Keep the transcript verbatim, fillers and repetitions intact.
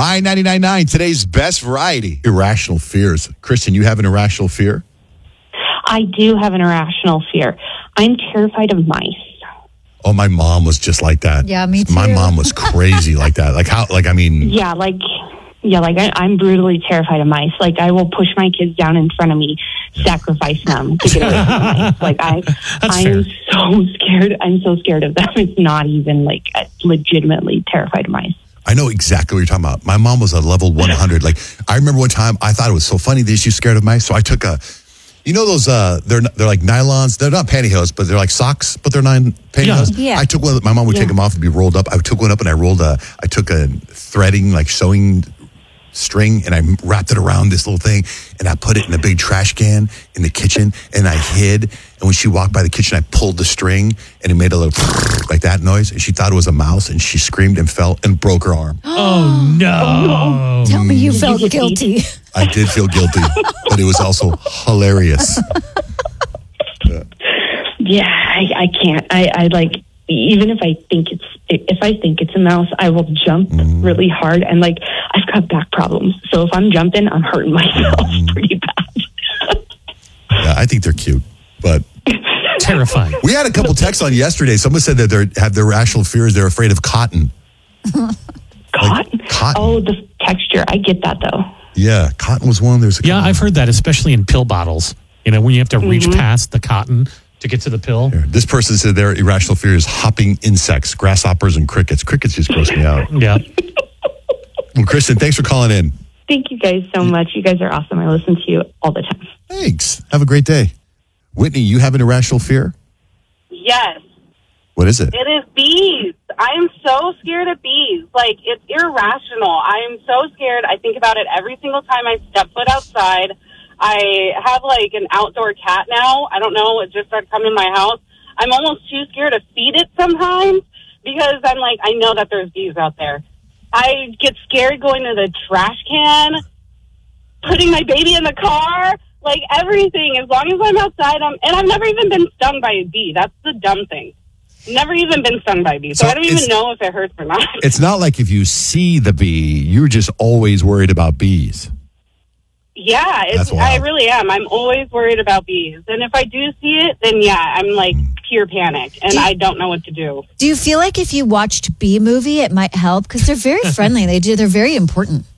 My ninety-nine point nine, today's best variety. Irrational fears. Kristen, you have an irrational fear? I do have an irrational fear. I'm terrified of mice. Oh, my mom was just like that. Yeah, me too. My mom was crazy like that. Like how, like, I mean. Yeah, like, yeah, like I, I'm brutally terrified of mice. Like I will push my kids down in front of me, sacrifice them to get away from the mice. Like I, I'm fair. so scared. I'm so scared of them. It's not even like legitimately terrified of mice. I know exactly what you're talking about. My mom was a level one hundred. Like I remember one time I thought it was so funny that she's scared of mice. So I took a, you know those, uh, they're they're like nylons. They're not pantyhose, but they're like socks, but they're nine pantyhose. Yeah. Yeah. I took one, my mom would yeah. take them off and be rolled up. I took one up and I rolled a, I took a threading, like sewing string, and I wrapped it around this little thing, and I put it in a big trash can in the kitchen, and I hid. And when she walked by the kitchen, I pulled the string, and it made a little like that noise, and she thought it was a mouse, and she screamed and fell and broke her arm. Oh, no. Tell me you felt guilty. I did feel guilty, but it was also hilarious. Yeah, yeah I, I can't. I, I like, even if I think it's, if I think it's a mouse, I will jump mm. really hard, and like, I've got back problems. So if I'm jumping, I'm hurting myself mm. pretty bad. Yeah, I think they're cute, but terrifying. We had a couple texts on yesterday. Someone said that they have their irrational fears. They're afraid of cotton. Cotton? Like, cotton. Oh, the texture. I get that though. Yeah, cotton was one. There's a yeah, I've heard that, especially in pill bottles. You know, when you have to reach mm-hmm. past the cotton to get to the pill. Here, this person said their irrational fear is hopping insects, grasshoppers, and crickets. Crickets just gross me out. Yeah. Well, Kristen, thanks for calling in. Thank you guys so much. You guys are awesome. I listen to you all the time. Thanks. Have a great day. Whitney, you have an irrational fear? Yes. What is it? It is bees. I'm so scared of bees. Like, it's irrational. I'm so scared. I think about it every single time I step foot outside. I have, like, an outdoor cat now. I don't know. It just started coming in my house. I'm almost too scared to feed it sometimes because I'm like, I know that there's bees out there. I get scared going to the trash can, putting my baby in the car, like everything. As long as I'm outside, I'm, and I've never even been stung by a bee. That's the dumb thing. Never even been stung by bees, so, so I don't even know if it hurts or not. It's not like if you see the bee, you're just always worried about bees. Yeah, it's, I really am. I'm always worried about bees. And if I do see it, then yeah, I'm like mm. pure panic, and do you, I don't know what to do. Do you feel like if you watched Bee Movie, it might help? Because they're very friendly. They do. They're very important.